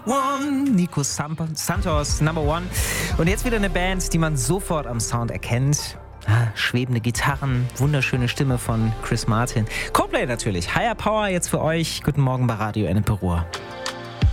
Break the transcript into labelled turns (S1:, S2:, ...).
S1: One. Nico Santos, Number One. Und jetzt wieder eine Band, die man sofort am Sound erkennt. Schwebende Gitarren, wunderschöne Stimme von Chris Martin. Coldplay natürlich. Higher Power jetzt für euch. Guten Morgen bei Radio Ennepe Ruhr.